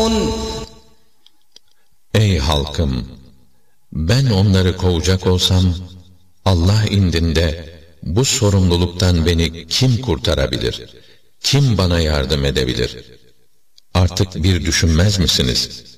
Ey halkım! Ben onları kovacak olsam, Allah indinde bu sorumluluktan beni kim kurtarabilir? Kim bana yardım edebilir? Artık bir düşünmez misiniz?